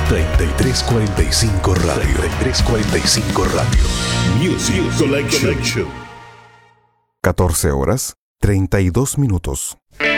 3345 Radio. 3345 Radio. Music Collection. 14 horas, 32 minutos.